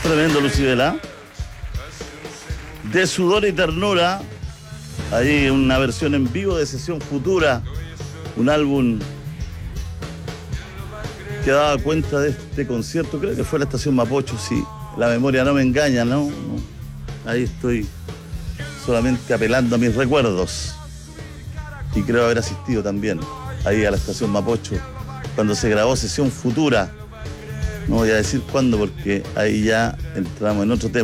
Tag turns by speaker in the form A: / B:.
A: Tremendo, Lucibela. De Sudor y Ternura. Ahí una versión en vivo de Sesión Futura. Un álbum que daba cuenta de este concierto. Creo que fue la Estación Mapocho, si la memoria no me engaña, ¿no? Ahí estoy solamente apelando a mis recuerdos. Y creo haber asistido también ahí a la Estación Mapocho cuando se grabó Sesión Futura. No voy a decir cuándo porque ahí ya entramos en otro tema.